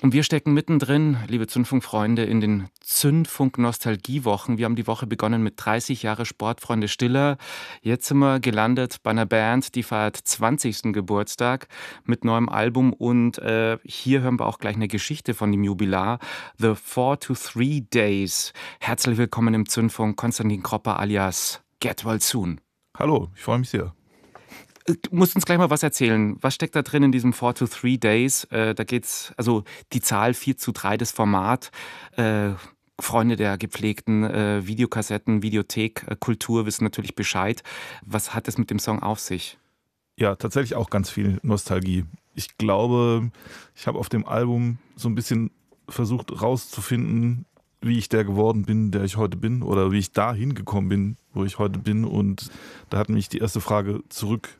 Und wir stecken mittendrin, liebe Zündfunk-Freunde, in den Zündfunk-Nostalgie-Wochen. Wir haben die Woche begonnen mit 30 Jahre Sportfreunde Stiller. Jetzt sind wir gelandet bei einer Band, die feiert 20. Geburtstag mit neuem Album. Und hier hören wir auch gleich eine Geschichte von dem Jubilar. The 4 to 3 Days. Herzlich willkommen im Zündfunk, Konstantin Kropper alias Get Well Soon. Hallo, ich freue mich sehr. Du musst uns gleich mal was erzählen. Was steckt da drin in diesem 4 to 3 Days? Da geht's, also die Zahl 4 zu 3, das Format. Freunde der gepflegten Videokassetten, Videothek-Kultur wissen natürlich Bescheid. Was hat es mit dem Song auf sich? Ja, tatsächlich auch ganz viel Nostalgie. Ich glaube, ich habe auf dem Album so ein bisschen versucht rauszufinden, wie ich der geworden bin, der ich heute bin, oder wie ich da hingekommen bin, wo ich heute bin. Und da hat mich die erste Frage zurückgeführt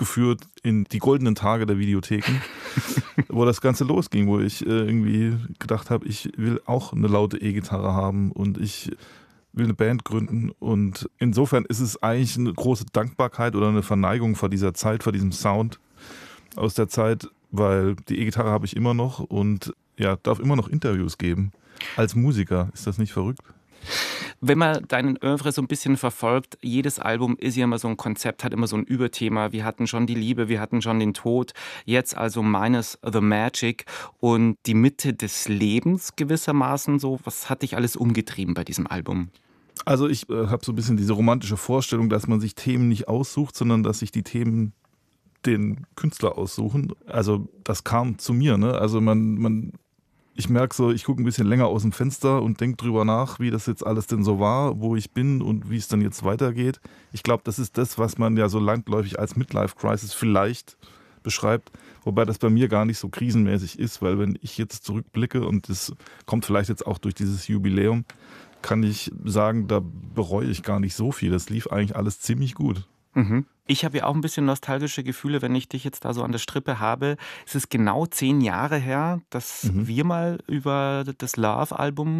in die goldenen Tage der Videotheken, wo das Ganze losging, wo ich irgendwie gedacht habe, ich will auch eine laute E-Gitarre haben und ich will eine Band gründen. Und insofern ist es eigentlich eine große Dankbarkeit oder eine Verneigung vor dieser Zeit, vor diesem Sound aus der Zeit, weil die E-Gitarre habe ich immer noch und ja, darf immer noch Interviews geben. Als Musiker, ist das nicht verrückt? Wenn man deinen Oeuvre so ein bisschen verfolgt, jedes Album ist ja immer so ein Konzept, hat immer so ein Überthema. Wir hatten schon die Liebe, wir hatten schon den Tod, jetzt also Minus the Magic und die Mitte des Lebens gewissermaßen so. Was hat dich alles umgetrieben bei diesem Album? Also ich habe so ein bisschen diese romantische Vorstellung, dass man sich Themen nicht aussucht, sondern dass sich die Themen den Künstler aussuchen. Also das kam zu mir, ne? Also ich merke so, ich gucke ein bisschen länger aus dem Fenster und denke drüber nach, wie das jetzt alles denn so war, wo ich bin und wie es dann jetzt weitergeht. Ich glaube, das ist das, was man ja so landläufig als Midlife-Crisis vielleicht beschreibt, wobei das bei mir gar nicht so krisenmäßig ist, weil wenn ich jetzt zurückblicke, und das kommt vielleicht jetzt auch durch dieses Jubiläum, kann ich sagen, da bereue ich gar nicht so viel. Das lief eigentlich alles ziemlich gut. Mhm. Ich habe ja auch ein bisschen nostalgische Gefühle, wenn ich dich jetzt da so an der Strippe habe. Es ist genau 10 Jahre her, dass wir mal über das Love-Album